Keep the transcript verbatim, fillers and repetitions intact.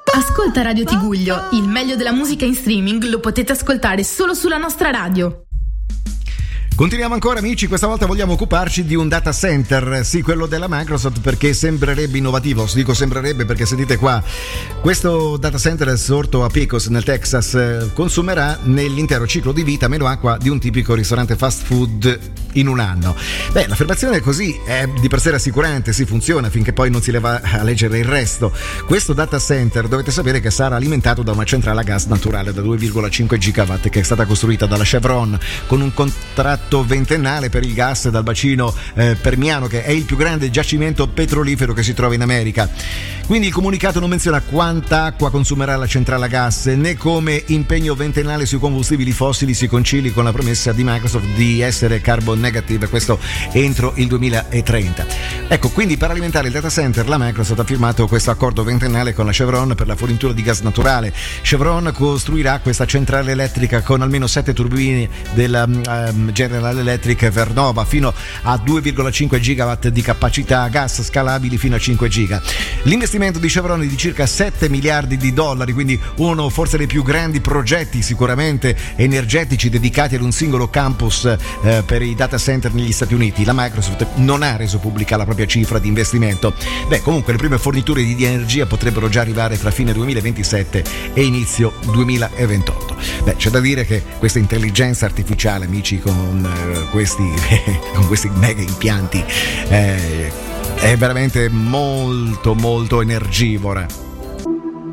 Ascolta Radio Tiguglio, il meglio della musica in streaming lo potete ascoltare solo sulla nostra radio. Continuiamo ancora, amici, questa volta vogliamo occuparci di un data center, sì, quello della Microsoft, perché sembrerebbe innovativo. Dico sembrerebbe perché sentite qua, questo data center sorto a Pecos nel Texas consumerà nell'intero ciclo di vita meno acqua di un tipico ristorante fast food in un anno. Beh, l'affermazione così è di per sé rassicurante, si funziona finché poi non si leva a leggere il resto. Questo data center dovete sapere che sarà alimentato da una centrale a gas naturale da due virgola cinque gigawatt che è stata costruita dalla Chevron con un contratto ventennale per il gas dal bacino eh, permiano, che è il più grande giacimento petrolifero che si trova in America. Quindi il comunicato non menziona quanta acqua consumerà la centrale a gas né come impegno ventennale sui combustibili fossili si concili con la promessa di Microsoft di essere carbon negative, questo entro il duemilatrenta. Ecco, quindi per alimentare il data center la Microsoft ha firmato questo accordo ventennale con la Chevron per la fornitura di gas naturale. Chevron costruirà questa centrale elettrica con almeno sette turbine della um, General Electric Vernova fino a due virgola cinque gigawatt di capacità, gas scalabili fino a cinque giga. L'investimento di Chevron è di circa sette miliardi di dollari, quindi uno forse dei più grandi progetti sicuramente energetici dedicati ad un singolo campus eh, per i data center negli Stati Uniti. La Microsoft non ha reso pubblica la propria cifra di investimento. Beh, comunque le prime forniture di energia potrebbero già arrivare tra fine duemilaventisette e inizio duemilaventotto. Beh, c'è da dire che questa intelligenza artificiale, amici, con questi con questi mega impianti eh, è veramente molto molto energivora.